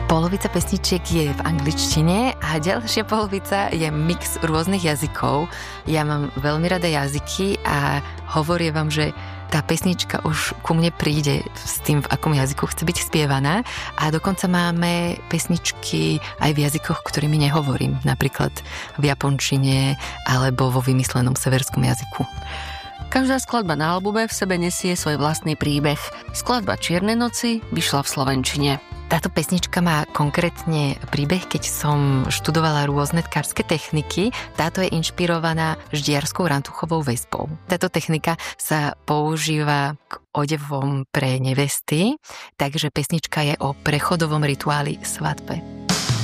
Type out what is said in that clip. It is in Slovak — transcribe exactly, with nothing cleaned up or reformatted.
Polovica pesničiek je v angličtine a ďalšia polovica je mix rôznych jazykov. Ja mám veľmi rada jazyky a hovorím vám, že tá pesnička už ku mne príde s tým, v akom jazyku chce byť spievaná a dokonca máme pesničky aj v jazykoch, ktorými nehovorím, napríklad v japončine alebo vo vymyslenom severskom jazyku. Každá skladba na albume v sebe nesie svoj vlastný príbeh. Skladba Čierne noci vyšla v slovenčine. Táto pesnička má konkrétne príbeh, keď som študovala rôzne tkárske techniky. Táto je inšpirovaná ždiarskou rantuchovou väzbou. Táto technika sa používa k odevom pre nevesty, takže pesnička je o prechodovom rituáli svadbe.